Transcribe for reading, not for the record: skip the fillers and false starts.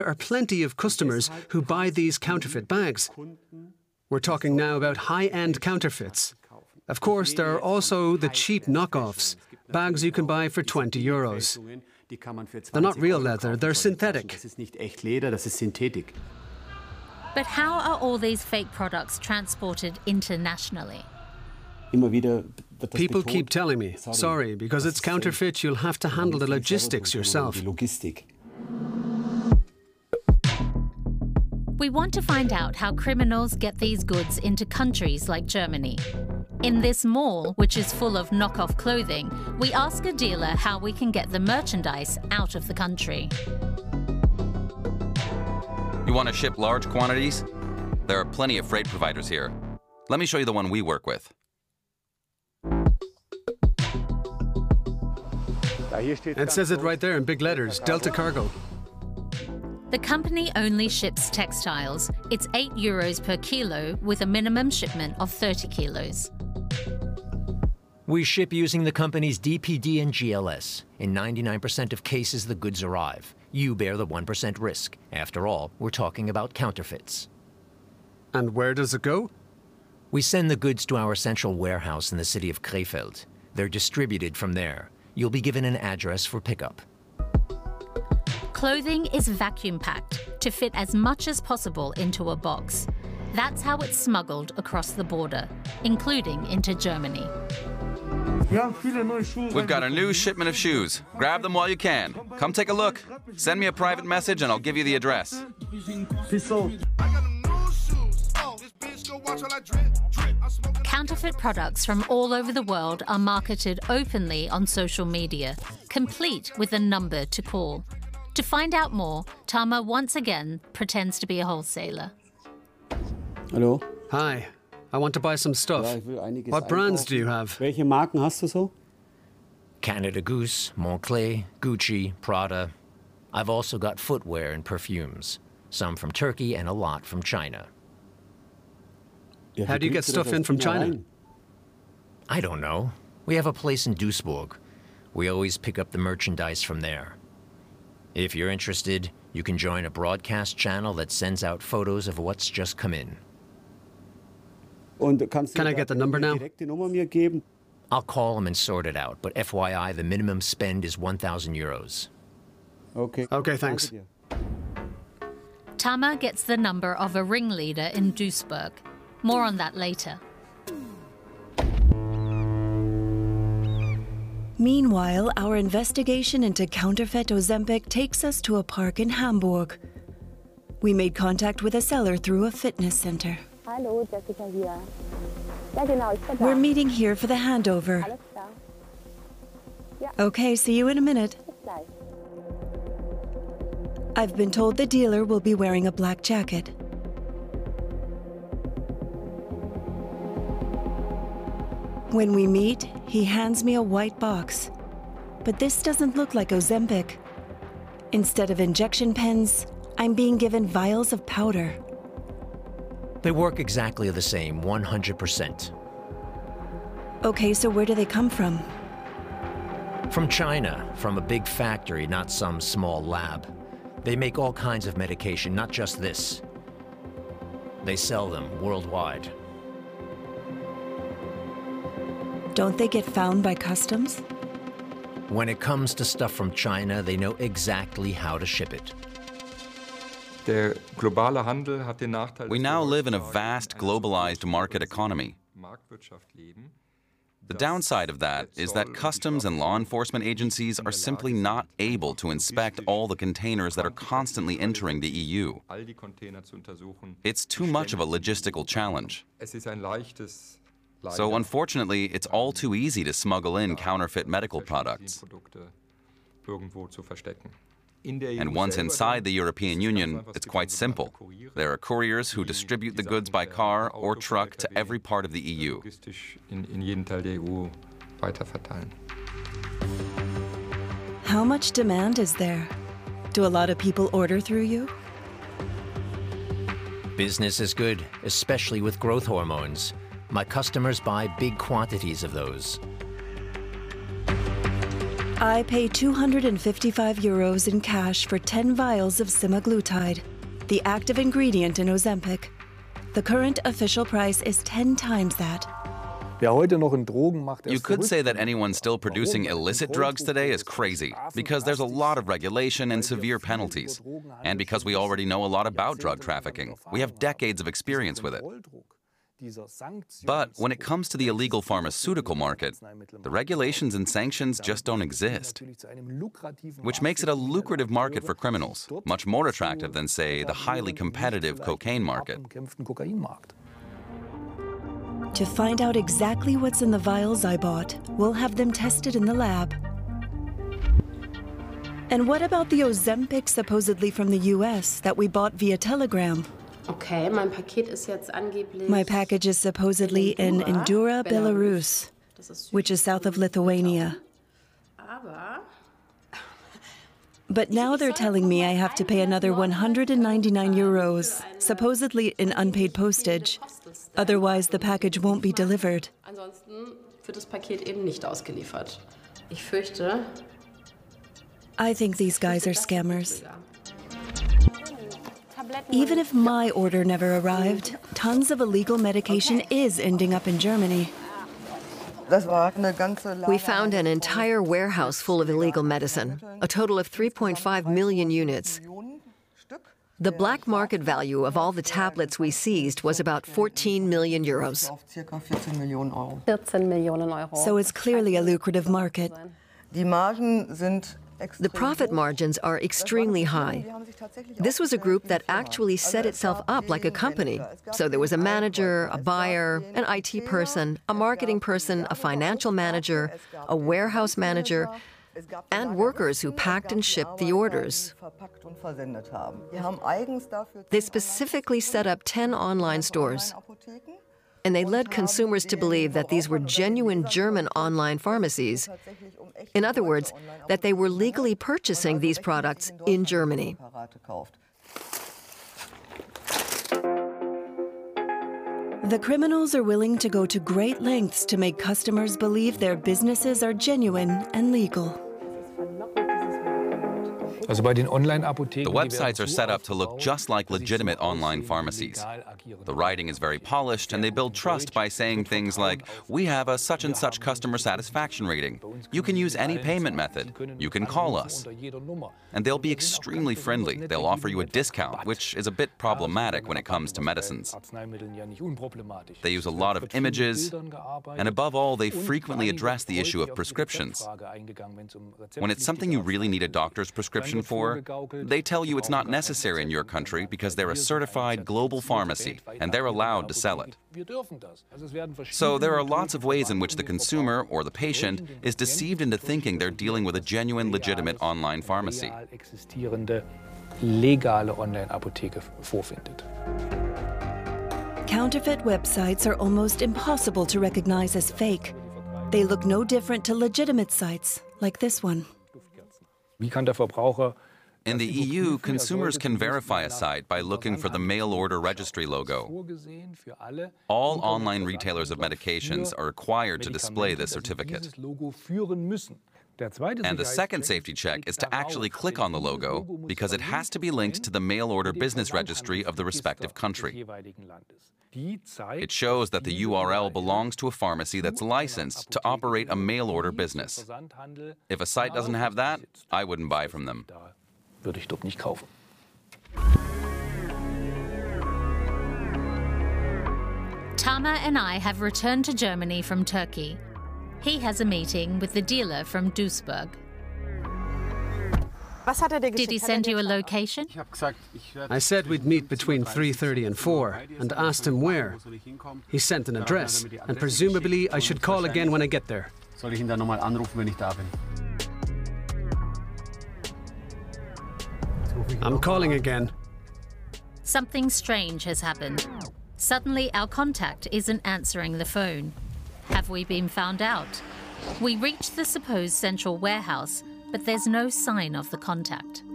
There are plenty of customers who buy these counterfeit bags. We're talking now about high-end counterfeits. Of course, there are also the cheap knockoffs, bags you can buy for 20 euros. They're not real leather, they're synthetic. But how are all these fake products transported internationally? People keep telling me, sorry, because it's counterfeit, you'll have to handle the logistics yourself. We want to find out how criminals get these goods into countries like Germany. In this mall, which is full of knockoff clothing, we ask a dealer how we can get the merchandise out of the country. You want to ship large quantities? There are plenty of freight providers here. Let me show you the one we work with. It says it right there in big letters, Delta Cargo. The company only ships textiles. It's 8 euros per kilo with a minimum shipment of 30 kilos. We ship using the company's DPD and GLS. In 99% of cases, the goods arrive. You bear the 1% risk. After all, we're talking about counterfeits. And where does it go? We send the goods to our central warehouse in the city of Krefeld. They're distributed from there. You'll be given an address for pickup. Clothing is vacuum-packed to fit as much as possible into a box. That's how it's smuggled across the border, including into Germany. We've got a new shipment of shoes. Grab them while you can. Come take a look. Send me a private message and I'll give you the address. Counterfeit products from all over the world are marketed openly on social media, complete with a number to call. To find out more, Tama once again pretends to be a wholesaler. Hello. Hi. I want to buy some stuff. What brands do you have? Welche Marken hast du so? Canada Goose, Moncler, Gucci, Prada. I've also got footwear and perfumes. Some from Turkey and a lot from China. How do you get stuff in from China? I don't know. We have a place in Duisburg. We always pick up the merchandise from there. If you're interested, you can join a broadcast channel that sends out photos of what's just come in. Can I get the number now? I'll call them and sort it out, but FYI, the minimum spend is 1,000 euros. Okay, thanks. Tama gets the number of a ringleader in Duisburg. More on that later. Meanwhile, our investigation into counterfeit Ozempic takes us to a park in Hamburg. We made contact with a seller through a fitness center. Hallo, Jessica hier. Ja, genau, ich bin da. We're meeting here for the handover. Alles klar. Ja. Okay, see you in a minute. Bis gleich. I've been told the dealer will be wearing a black jacket. When we meet, he hands me a white box. But this doesn't look like Ozempic. Instead of injection pens, I'm being given vials of powder. They work exactly the same, 100%. Okay, so where do they come from? From China, from a big factory, not some small lab. They make all kinds of medication, not just this. They sell them worldwide. Don't they get found by customs? When it comes to stuff from China, they know exactly how to ship it. We now live in a vast, globalized market economy. The downside of that is that customs and law enforcement agencies are simply not able to inspect all the containers that are constantly entering the EU. It's too much of a logistical challenge. So unfortunately, it's all too easy to smuggle in counterfeit medical products. And once inside the European Union, it's quite simple. There are couriers who distribute the goods by car or truck to every part of the EU. How much demand is there? Do a lot of people order through you? Business is good, especially with growth hormones. My customers buy big quantities of those. I pay 255 euros in cash for 10 vials of semaglutide, the active ingredient in Ozempic. The current official price is 10 times that. You could say that anyone still producing illicit drugs today is crazy, because there's a lot of regulation and severe penalties, and because we already know a lot about drug trafficking. We have decades of experience with it. But when it comes to the illegal pharmaceutical market, the regulations and sanctions just don't exist, which makes it a lucrative market for criminals, much more attractive than, say, the highly competitive cocaine market. To find out exactly what's in the vials I bought, we'll have them tested in the lab. And what about the Ozempic supposedly from the US that we bought via Telegram? Okay, mein Paket ist jetzt angeblich. My package is supposedly in Indura, Belarus, which is south of Lithuania. But now they're telling me I have to pay another 199 euros, supposedly in unpaid postage. Otherwise, the package won't be delivered. Ansonsten wird das Paket eben nicht ausgeliefert. Ich fürchte. I think these guys are scammers. Even if my order never arrived, tons of illegal medication is ending up in Germany. We found an entire warehouse full of illegal medicine, a total of 3.5 million units. The black market value of all the tablets we seized was about 14 million euros. 14 Millionen Euro. So it's clearly a lucrative market. The profit margins are extremely high. This was a group that actually set itself up like a company. So there was a manager, a buyer, an IT person, a marketing person, a financial manager, a warehouse manager, and workers who packed and shipped the orders. They specifically set up 10 online stores. And they led consumers to believe that these were genuine German online pharmacies. In other words, that they were legally purchasing these products in Germany. The criminals are willing to go to great lengths to make customers believe their businesses are genuine and legal. The websites are set up to look just like legitimate online pharmacies. The writing is very polished, and they build trust by saying things like, "We have a such and such customer satisfaction rating. You can use any payment method. You can call us." And they'll be extremely friendly. They'll offer you a discount, which is a bit problematic when it comes to medicines. They use a lot of images, and above all, they frequently address the issue of prescriptions. When it's something you really need a doctor's prescription for, they tell you it's not necessary in your country because they're a certified global pharmacy and they're allowed to sell it. So there are lots of ways in which the consumer or the patient is deceived into thinking they're dealing with a genuine, legitimate online pharmacy. Counterfeit websites are almost impossible to recognize as fake. They look no different to legitimate sites, like this one. In the EU, consumers can verify a site by looking for the mail order registry logo. All online retailers of medications are required to display this certificate. And the second safety check is to actually click on the logo because it has to be linked to the mail order business registry of the respective country. It shows that the URL belongs to a pharmacy that's licensed to operate a mail order business. If a site doesn't have that, I wouldn't buy from them. Tamer and I have returned to Germany from Turkey. He has a meeting with the dealer from Duisburg. Did he send you a location? I said we'd meet between 3:30 and 4 and asked him where. He sent an address, and presumably I should call again when I get there. I'm calling again. Something strange has happened. Suddenly, our contact isn't answering the phone. Have we been found out? We reach the supposed central warehouse, but there's no sign of the contact.